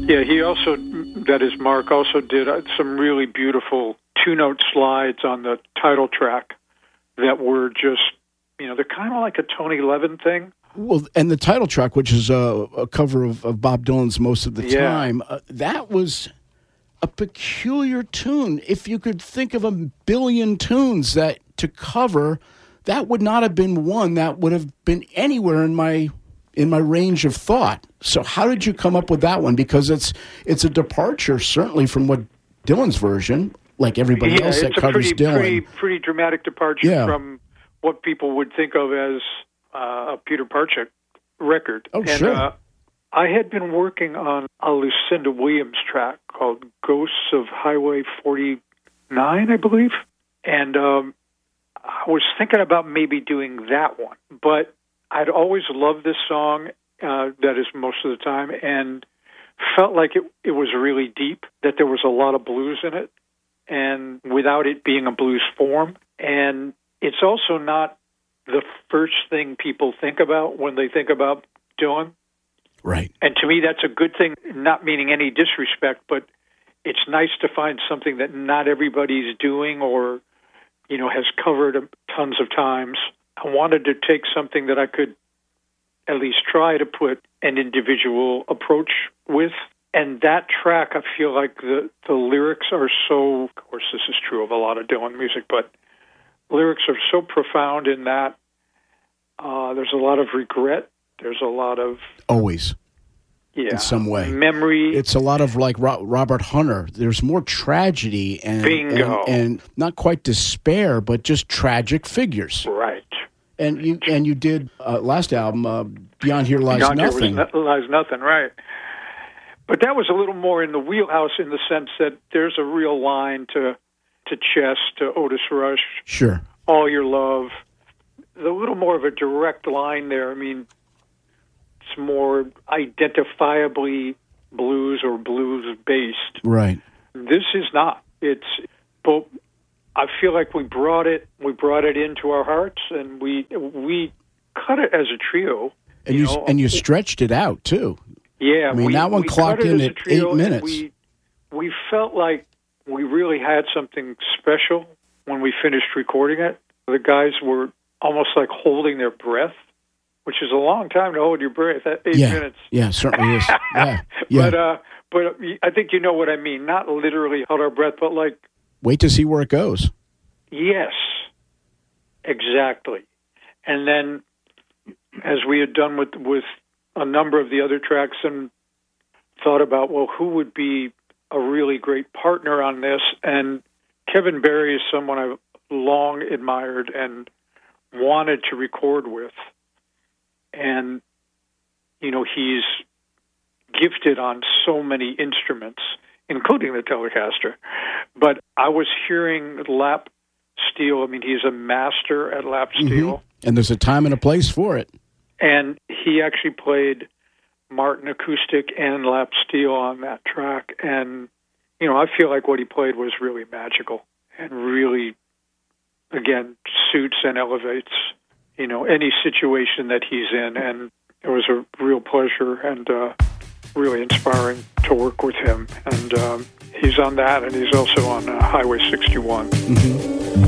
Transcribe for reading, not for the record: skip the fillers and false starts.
Yeah, he also, that is Mark, also did some really beautiful two-note slides on the title track that were just, they're kind of like a Tony Levin thing. Well, and the title track, which is a cover of Bob Dylan's Most of the Time, that was a peculiar tune. If you could think of a billion tunes that to cover, that would not have been one that would have been anywhere in my range of thought. So how did you come up with that one? Because it's a departure, certainly, from what Dylan's version, like everybody else that covers Dylan. Pretty dramatic departure from what people would think of as a Peter Parchak record. Oh, sure. I had been working on a Lucinda Williams track called Ghosts of Highway 49, I believe. And I was thinking about maybe doing that one. But I'd always loved this song, that is Most of the Time, and felt like it was really deep, that there was a lot of blues in it, and without it being a blues form. And it's also not the first thing people think about when they think about Dylan. Right. And to me, that's a good thing, not meaning any disrespect, but it's nice to find something that not everybody's doing or, has covered tons of times. I wanted to take something that I could at least try to put an individual approach with. And that track, I feel like the lyrics are so, of course, this is true of a lot of Dylan music, but lyrics are so profound in that there's a lot of regret. There's a lot of... Always. Yeah. In some way. Memory. It's a lot of like Robert Hunter. There's more tragedy and not quite despair, but just tragic figures. Right. And you did last album, Beyond Here Lies Nothing. Lies Nothing, right. But that was a little more in the wheelhouse in the sense that there's a real line to Chess, to Otis Rush. Sure. All Your Love. There's a little more of a direct line there. I mean, it's more identifiably blues or blues-based. Right. This is not. But I feel like we brought it into our hearts, and we cut it as a trio. And you stretched it out too. Yeah, I mean that one clocked in at 8 minutes. We felt like we really had something special when we finished recording it. The guys were almost like holding their breath, which is a long time to hold your breath at 8 minutes. Yeah, certainly is. Yeah. But I think you know what I mean. Not literally hold our breath, but like wait to see where it goes. Yes, exactly. And then, as we had done with a number of the other tracks, and thought about, well, who would be a really great partner on this? And Kevin Barry is someone I've long admired and wanted to record with. And, he's gifted on so many instruments, including the Telecaster. But I was hearing lap steel. I mean, he's a master at lap steel. Mm-hmm. And there's a time and a place for it. And he actually played Martin acoustic and lap steel on that track. And, I feel like what he played was really magical and really, again, suits and elevates, any situation that he's in. And it was a real pleasure and really inspiring to work with him. And he's on that, and he's also on Highway 61. Mm-hmm.